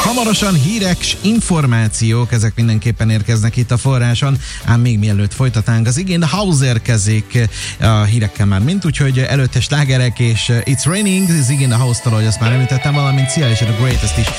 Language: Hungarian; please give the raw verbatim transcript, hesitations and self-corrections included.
Hamarosan hírek, információk, ezek mindenképpen érkeznek itt a forráson, ám még mielőtt folytatnánk, az igény, a House érkezik a hírekkel már mint, úgyhogy előtte slágerek és It's Raining, az igény a House-tól, ahogy azt már említettem, valamint Cia és a The Greatest is